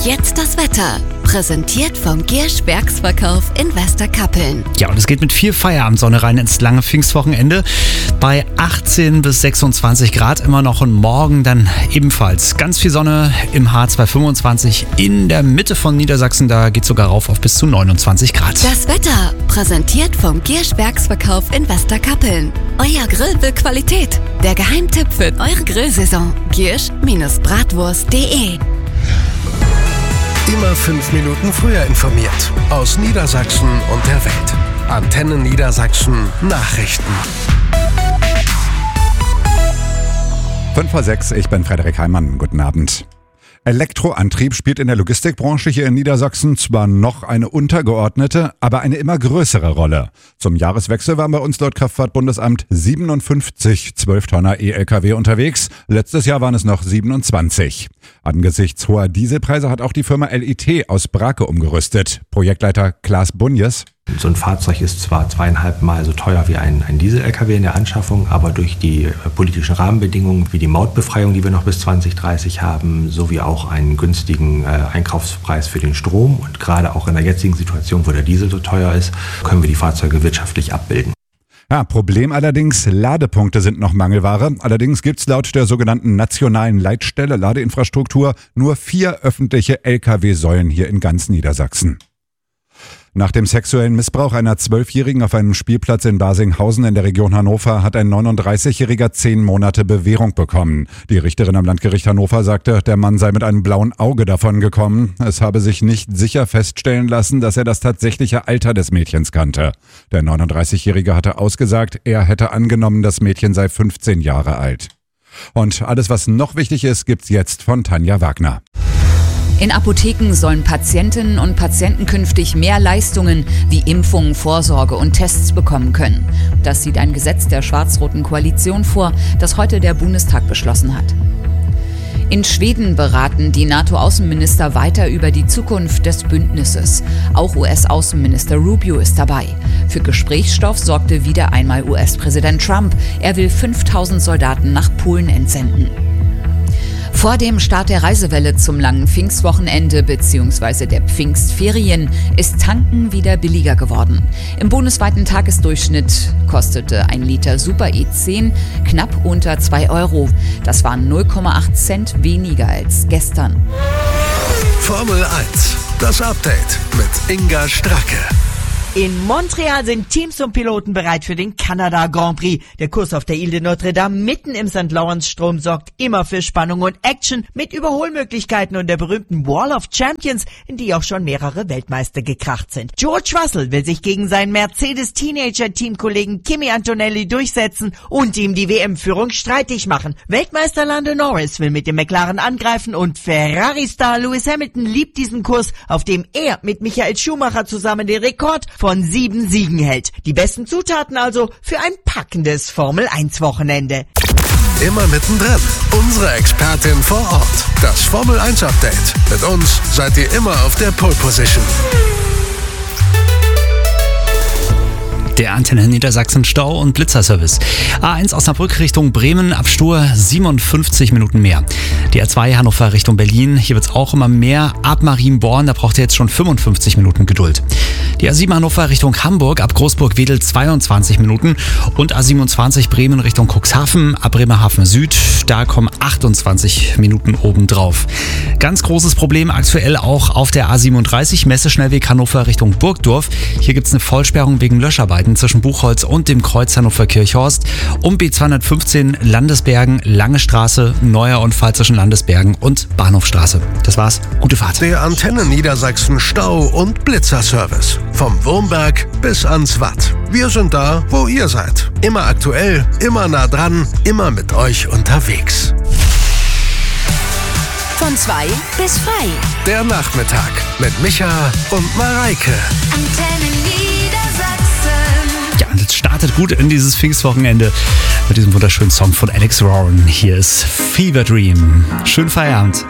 Und jetzt das Wetter. Präsentiert vom Giersch Werksverkauf in Westerkappeln. Ja, und es geht mit viel Feierabendsonne rein ins lange Pfingstwochenende. Bei 18 bis 26 Grad immer noch und morgen dann ebenfalls ganz viel Sonne im Harz bei 25. In der Mitte von Niedersachsen, da geht es sogar rauf auf bis zu 29 Grad. Das Wetter. Präsentiert vom Giersch Werksverkauf in Westerkappeln. Euer Grill will Qualität. Der Geheimtipp für eure Grillsaison. Giersch-bratwurst.de. Immer 5 Minuten früher informiert. Aus Niedersachsen und der Welt. Antenne Niedersachsen Nachrichten. 5:06, ich bin Frederik Heimann. Guten Abend. Elektroantrieb spielt in der Logistikbranche hier in Niedersachsen zwar noch eine untergeordnete, aber eine immer größere Rolle. Zum Jahreswechsel waren bei uns laut Kraftfahrtbundesamt 57 12-Tonner E-Lkw unterwegs. Letztes Jahr waren es noch 27. Angesichts hoher Dieselpreise hat auch die Firma LIT aus Brake umgerüstet. Projektleiter Klaas Bunjes. So ein Fahrzeug ist zwar 2,5 Mal so teuer wie ein Diesel-Lkw in der Anschaffung, aber durch die politischen Rahmenbedingungen wie die Mautbefreiung, die wir noch bis 2030 haben, sowie auch einen günstigen Einkaufspreis für den Strom und gerade auch in der jetzigen Situation, wo der Diesel so teuer ist, können wir die Fahrzeuge wirtschaftlich abbilden. Ja, Problem allerdings, Ladepunkte sind noch Mangelware. Allerdings gibt's laut der sogenannten nationalen Leitstelle Ladeinfrastruktur nur 4 öffentliche Lkw-Säulen hier in ganz Niedersachsen. Nach dem sexuellen Missbrauch einer 12-Jährigen auf einem Spielplatz in Barsinghausen in der Region Hannover hat ein 39-Jähriger 10 Monate Bewährung bekommen. Die Richterin am Landgericht Hannover sagte, der Mann sei mit einem blauen Auge davon gekommen. Es habe sich nicht sicher feststellen lassen, dass er das tatsächliche Alter des Mädchens kannte. Der 39-Jährige hatte ausgesagt, er hätte angenommen, das Mädchen sei 15 Jahre alt. Und alles, was noch wichtig ist, gibt's jetzt von Tanja Wagner. In Apotheken sollen Patientinnen und Patienten künftig mehr Leistungen wie Impfungen, Vorsorge und Tests bekommen können. Das sieht ein Gesetz der schwarz-roten Koalition vor, das heute der Bundestag beschlossen hat. In Schweden beraten die NATO-Außenminister weiter über die Zukunft des Bündnisses. Auch US-Außenminister Rubio ist dabei. Für Gesprächsstoff sorgte wieder einmal US-Präsident Trump. Er will 5000 Soldaten nach Polen entsenden. Vor dem Start der Reisewelle zum langen Pfingstwochenende bzw. der Pfingstferien ist Tanken wieder billiger geworden. Im bundesweiten Tagesdurchschnitt kostete ein Liter Super E10 knapp unter 2 Euro. Das waren 0,8 Cent weniger als gestern. Formel 1, das Update mit Inga Stracke. In Montreal sind Teams und Piloten bereit für den Kanada Grand Prix. Der Kurs auf der Ile de Notre Dame mitten im St. Lawrence-Strom sorgt immer für Spannung und Action mit Überholmöglichkeiten und der berühmten Wall of Champions, in die auch schon mehrere Weltmeister gekracht sind. George Russell will sich gegen seinen Mercedes-Teenager-Teamkollegen Kimi Antonelli durchsetzen und ihm die WM-Führung streitig machen. Weltmeister Lando Norris will mit dem McLaren angreifen und Ferrari-Star Lewis Hamilton liebt diesen Kurs, auf dem er mit Michael Schumacher zusammen den Rekord von 7 Siegen hält. Die besten Zutaten also für ein packendes Formel-1-Wochenende. Immer mittendrin. Unsere Expertin vor Ort. Das Formel 1 Update. Mit uns seid ihr immer auf der Pole Position. Der Antenne Niedersachsen Stau- und Blitzerservice. A1 Osnabrück Richtung Bremen, ab Stur 57 Minuten mehr. Die A2 Hannover Richtung Berlin, hier wird es auch immer mehr. Ab Marienborn, da braucht ihr jetzt schon 55 Minuten Geduld. Die A7 Hannover Richtung Hamburg, ab Großburg-Wedel 22 Minuten. Und A27 Bremen Richtung Cuxhaven, ab Bremerhaven Süd, da kommen 28 Minuten obendrauf. Ganz großes Problem aktuell auch auf der A37 Messeschnellweg Hannover Richtung Burgdorf. Hier gibt es eine Vollsperrung wegen Löscharbeiten zwischen Buchholz und dem Kreuz Hannover-Kirchhorst. Um B215 Landesbergen, Lange Straße, neuer Unfall zwischen Landesbergen und Bahnhofstraße. Das war's. Gute Fahrt. Der Antenne Niedersachsen Stau- und Blitzerservice. Vom Wurmberg bis ans Watt. Wir sind da, wo ihr seid. Immer aktuell, immer nah dran, immer mit euch unterwegs. Von 2 bis frei. Der Nachmittag mit Micha und Mareike. Antenne Niedersachsen. Ja, und jetzt startet gut in dieses Pfingstwochenende mit diesem wunderschönen Song von Alex Warren. Hier ist Fever Dream. Schönen Feierabend.